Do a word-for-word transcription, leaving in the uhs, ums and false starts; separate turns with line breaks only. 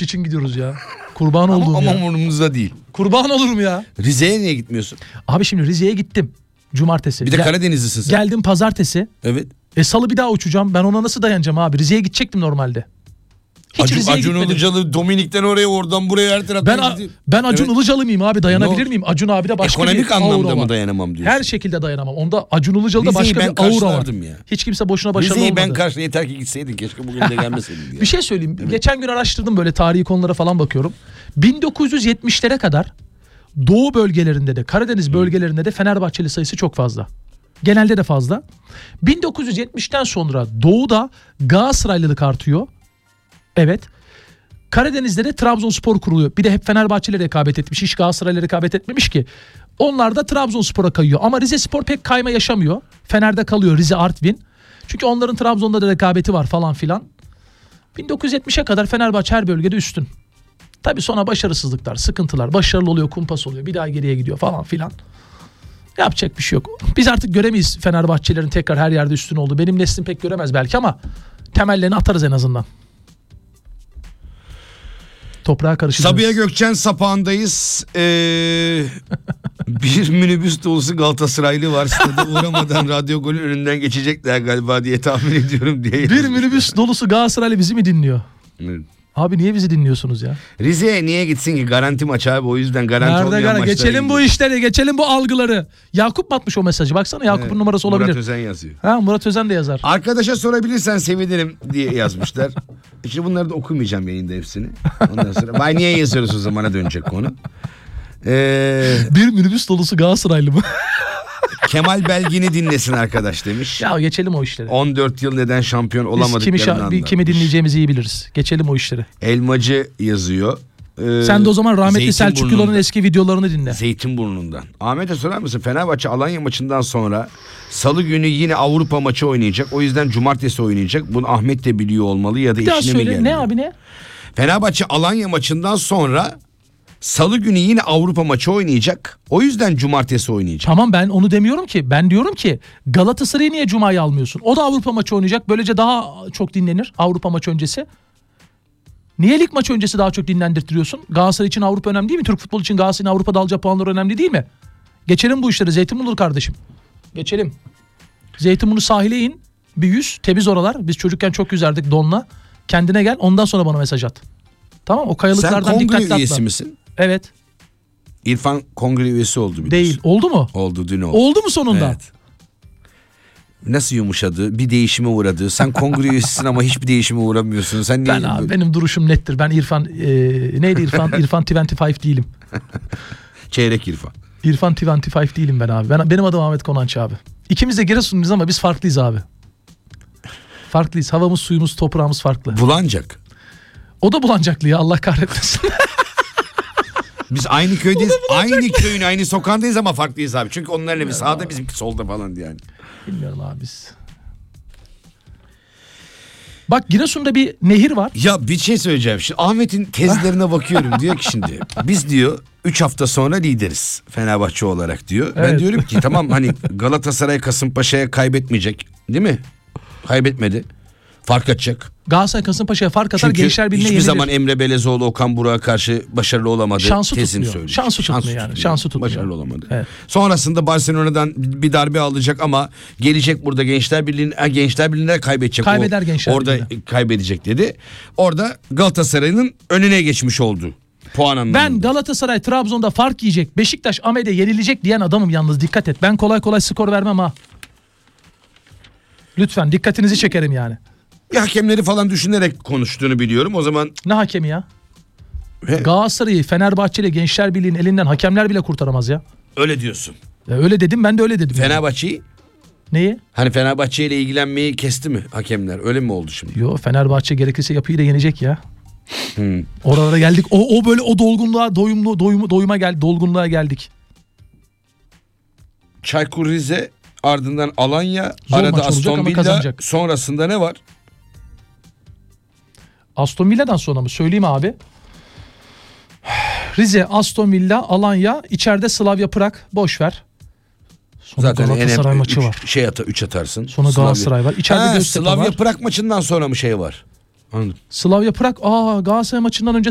maç için gidiyoruz ya. Kurban
ama,
olduğum
ama
ya.
umurumuzda değil.
Kurban olurum ya.
Rize'ye niye gitmiyorsun?
Abi şimdi Rize'ye gittim. Cumartesi.
Bir de
Gel-
Karadenizlisin sen.
Geldim pazartesi.
Evet.
E salı bir daha uçacağım. Ben ona nasıl dayanacağım abi? Rize'ye gidecektim normalde. Hiç
Acun,
Rize'ye
Acun
gitmedim.
Ilıcalı Dominik'ten oraya oradan buraya her taraftan
Ben
gidiyor.
ben Acun
Evet.
Ilıcalı mıyım abi? Dayanabilir
Ne o?
miyim? Acun abi de başka
Ekonomik
bir
anlamda
aura
mı
var.
dayanamam diyorsun?
Her şekilde dayanamam. Onda Acun Ilıcalı'da
Rize'yi
başka
ben
bir aura var.
karşılardım ya.
Hiç kimse boşuna başarılı
Rize'yi
olmadı.
ben karşı yeter ki gitseydin, keşke bugün de gelmeseydin diye.
Bir şey söyleyeyim. Geçen gün araştırdım, böyle tarihi konulara falan bakıyorum. bin dokuz yüz yetmişlere kadar Doğu bölgelerinde de Karadeniz bölgelerinde de Fenerbahçeli sayısı çok fazla. Genelde de fazla. bin dokuz yüz yetmişten sonra Doğu'da Galatasaraylılık artıyor. Evet. Karadeniz'de de Trabzonspor kuruluyor. Bir de hep Fenerbahçe'yle rekabet etmiş. Hiç Galatasaray'la rekabet etmemiş ki. Onlar da Trabzonspor'a kayıyor. Ama Rizespor pek kayma yaşamıyor. Fener'de kalıyor, Rize, Artvin. Çünkü onların Trabzon'da da rekabeti var falan filan. bin dokuz yüz yetmişe kadar Fenerbahçe her bölgede üstün. Tabii sonra başarısızlıklar, sıkıntılar. Başarılı oluyor, kumpas oluyor. Bir daha geriye gidiyor falan filan. Yapacak bir şey yok. Biz artık göremeyiz Fenerbahçelerin tekrar her yerde üstün olduğu. Benim neslim pek göremez belki ama temellerini atarız en azından. Toprağa karışacağız.
Sabiha Gökçen sapağındayız. Ee, bir minibüs dolusu Galatasaraylı var. Stada uğramadan Radyo Gol'ün önünden geçecekler galiba diye tahmin ediyorum diye.
Bir minibüs dolusu Galatasaraylı bizi mi dinliyor?
Evet.
Abi niye bizi dinliyorsunuz ya?
Rize'ye niye gitsin ki? Garanti maç abi, o yüzden garanti
Nerede
olmayan
gara?
maçlara
Geçelim bu
gidiyor.
işleri, geçelim bu algıları. Yakup mu atmış o mesajı? Baksana Yakup'un
Evet,
numarası olabilir.
Murat Özen yazıyor.
Ha, Murat Özen de yazar.
Arkadaşa sorabilirsen sevinirim diye yazmışlar. İşte bunları da okumayacağım yayında hepsini. Ondan sonra vay niye yazıyoruz o zamana dönecek konu. Ee,
Bir minibüs dolusu Galatasaraylı mı?
Kemal Belgin'i dinlesin arkadaş demiş.
Ya geçelim o işleri.
on dört yıl neden şampiyon
Biz kimi,
olamadıklarını
şa- bir-
anlatmış.
kimi dinleyeceğimizi iyi biliriz. Geçelim o işleri.
Elmacı yazıyor. Ee,
Sen de o zaman rahmetli Selçuk
Zeytinburnu'ndan-
Yılan'ın eski videolarını dinle.
Zeytinburnu'ndan. Ahmet'e sorar mısın? Fenerbahçe Alanya maçından sonra Salı günü yine Avrupa maçı oynayacak. O yüzden cumartesi oynayacak. Bunu Ahmet de biliyor olmalı ya da
Bir daha
işine mi
söyle.
gelmiyor?
Ne abi ne?
Fenerbahçe Alanya maçından sonra Salı günü yine Avrupa maçı oynayacak. O yüzden cumartesi oynayacak.
Tamam, ben onu demiyorum ki. Ben diyorum ki Galatasaray'ı niye Cuma'yı almıyorsun? O da Avrupa maçı oynayacak. Böylece daha çok dinlenir Avrupa maçı öncesi. Niye lig maçı öncesi daha çok dinlendirtiyorsun? Galatasaray için Avrupa önemli değil mi? Türk futbolu için Galatasaray'ın Avrupa'da alacağı puanlar önemli değil mi? Geçelim bu işleri. Zeytinburnu kardeşim. Geçelim. Zeytinburnu sahile in. Bir yüz. Temiz oralar. Biz çocukken çok yüzerdik donla. Kendine gel. Ondan sonra bana mesaj at. Tamam, o
Sen
kayalıklardan dikkatli
kongre
atla.
üyesi misin?
Evet.
İrfan kongre üyesi oldu biliyorsun.
Değil. Oldu mu?
Oldu, dün oldu.
Oldu mu sonunda?
Evet. Nasıl yumuşadı? Bir değişime uğradı. Sen kongre üyesisin ama hiçbir değişime uğramıyorsun. Sen niye
Ben abi,
böyle-
benim duruşum nettir. Ben İrfan e, neydi İrfan? İrfan yirmi beş değilim.
Çeyrek İrfan.
İrfan yirmi beş değilim ben abi. Ben, benim adım Ahmet Konanç abi. İkimiz de Giresunluyuz ama biz farklıyız abi. Farklıyız. Havamız, suyumuz, toprağımız farklı.
Bulancak.
O da Bulancaklı ya, Allah kahretmesin.
Biz aynı köydeyiz. Aynı köyün aynı sokağındayız ama farklıyız abi. Çünkü onların evi sağda, bizimki solda falan yani.
Bilmiyorum abi biz. Bak, Giresun'da bir nehir var.
Ya bir şey söyleyeceğim. Şimdi Ahmet'in tezlerine bakıyorum. Diyor ki şimdi biz diyor üç hafta sonra lideriz Fenerbahçe olarak diyor. Ben
Evet.
diyorum ki tamam, hani Galatasaray Kasımpaşa'ya kaybetmeyecek değil mi? Kaybetmedi. Fark atacak.
Galatasaray Kasımpaşa'ya fark atar,
Çünkü
Gençler Birliği'ne
hiçbir
yenilir.
zaman Emre Belezoğlu, Okan Burak'a karşı başarılı olamadı.
Şansı
Tezini
tutmuyor.
söylüyor.
Şansı tutmuyor yani. Şansı tutmuyor.
Başarılı olamadı.
Evet.
Sonrasında Barcelona'dan bir darbe alacak ama gelecek burada Gençler Birliği'ne, Gençler Birliği'ne kaybedecek.
Kaybeder
O,
Gençler
Orada
Birliği'ne.
kaybedecek dedi. Orada Galatasaray'ın önüne geçmiş oldu. Puan anlamında.
Ben Galatasaray Trabzon'da fark yiyecek, Beşiktaş Ahmet'e yenilecek diyen adamım yalnız, dikkat et. Ben kolay kolay skor vermem ha. Lütfen dikkatinizi çekerim yani.
Bir hakemleri falan düşünerek konuştuğunu biliyorum. O zaman
Ne hakemi ya?
He.
Galatasaray'ı Fenerbahçe ile Gençler Birliği'nin elinden hakemler bile kurtaramaz ya.
öyle diyorsun.
Ya öyle dedim, ben de öyle dedim. yani.
Fenerbahçe'yi
Neyi?
hani Fenerbahçe ile ilgilenmeyi kesti mi hakemler? Öyle mi oldu şimdi?
Yo, Fenerbahçe gerekirse yapıyı da yenecek ya.
Hmm.
Oralara geldik. O, o böyle o dolgunluğa, doyumlu, doyumu, doyuma gel, dolgunluğa geldik.
Çaykur Rize, ardından Alanya,
Zor
arada
maç olacak
Aston
ama
Villa,
kazanacak.
sonrasında ne var?
Aston Villa'dan sonra mı? Söyleyeyim abi. Rize, Aston Villa, Alanya, içeride Slavia Prag. Boş ver. Sonra
Zaten
Galatasaray maçı
üç,
var.
Şey ata üç atarsın.
Sonra
Slavia.
Galatasaray var. İçeride
Ha,
Göztepe
Slavia
var.
Prag maçından sonra mı şey var? Anladım.
Slavia Prag. Aa, Galatasaray maçından önce